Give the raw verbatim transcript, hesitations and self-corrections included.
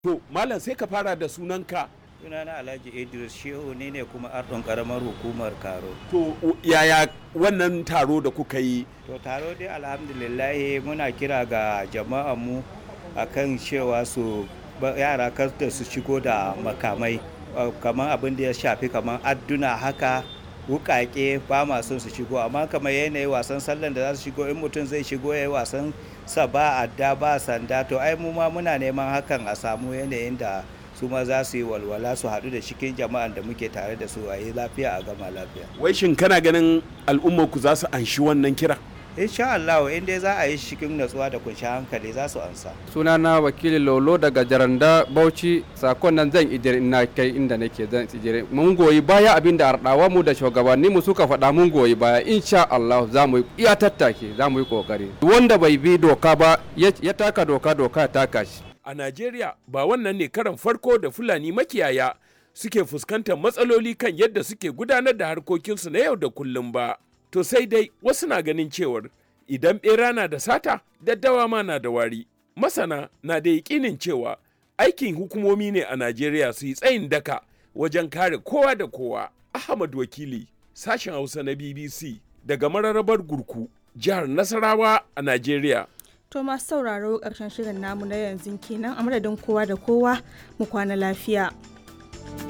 To, Malam sai ka fara da sunanka. Sunana Alhaji Idris Shehu ne ne kuma ardon karamar hukumar Karo. To, yaya wannan taro da kuka yi? To taro dai alhamdulillah muna kira ga jama'an mu akan cewa su yara kar da su shigo da makamai kamar abin da ya shafi kamar adduna haka wukake ba ma son su shigo, amma kamar yanayi wasan sallan da za su shigo in mutum zai shigo ya yi wasan sa ba adda ba sanda, to ai mu ma muna neman hakan a samu yanayin da su ma za su yi walwala su haɗu da cikin jama'an da muke tare da su a yi lafiya a gama lafiya. Wai shin kana ganin al'ummar ku za su anshi wannan kira? Insha Allah in dai za a yi cikin natsuwa da kunshi hankali za su ansa. Sunana wakili Lolo daga Jaranda Bauchi, sakon nan zan ijire ina kai inda nake zan ijire. Mun goyi baya abin da ardawa mu da shugabanni mu suka faɗa, mun goyi baya insha Allah za mu iya tattake, za mu yi kokari. Wanda bai bi doka ba ya taka doka doka ya taka shi. A Najeriya ba wannan ne karan farko da Fulani makiyaya suke fuskantar matsaloli kan yadda suke gudanar da harkokinsu na yau da kullum ba. To sai dai wasu na ganin cewar idan ɓera na da sata, daddawa ma na da wari. Masana na da yaƙinin cewa aikin hukumomi ne a Najeriya su yi tsayin daka wajen kare kowa da kowa. Ahmad Wakili, sashen Hausa na B B C daga mararrabar Gurku, jihar Nasarawa a Najeriya. To masu sauraro ƙarshen shirin namu na yanzu kenan, a madadin kowa da kowa mu kwana lafiya.